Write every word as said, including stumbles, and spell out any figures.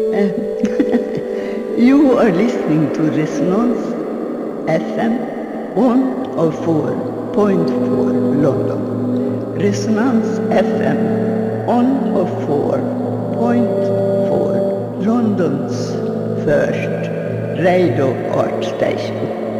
Uh, you are listening to Resonance F M one oh four point four London. Resonance F M one oh four point four London's first radio art station.